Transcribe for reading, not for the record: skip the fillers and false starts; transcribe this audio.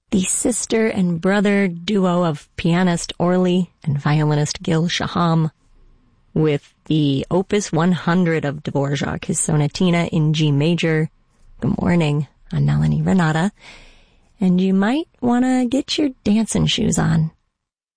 the sister and brother duo of pianist Orly and violinist Gil Shaham, with the Opus 100 of Dvorak, his Sonatina in G major. Good morning, I'm Melanie Renata, and you might want to get your dancing shoes on.